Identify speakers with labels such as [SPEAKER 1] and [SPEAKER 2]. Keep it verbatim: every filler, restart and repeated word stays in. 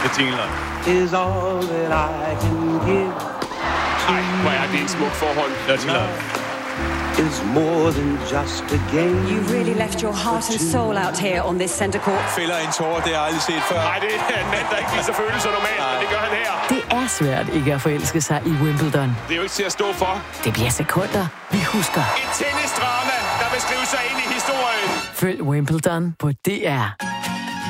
[SPEAKER 1] Bettina.
[SPEAKER 2] Is all that I can give.
[SPEAKER 3] Ej, hvor er det en smuk forhold.
[SPEAKER 1] Dirty Love.
[SPEAKER 2] Is more than just a game.
[SPEAKER 4] You really left your heart and soul out here on this center court.
[SPEAKER 5] Fælder en tårer, det har jeg aldrig set før.
[SPEAKER 3] Nej, det er en mand, der ikke viser følelser normalt, men det gør han her.
[SPEAKER 6] Det er svært ikke at forelske sig i Wimbledon.
[SPEAKER 3] Det er jo ikke til at stå for.
[SPEAKER 6] Det bliver sekunder, vi husker.
[SPEAKER 3] Et tennisdrama, der vil skrive sig ind i historien.
[SPEAKER 6] Følg Wimbledon på D R.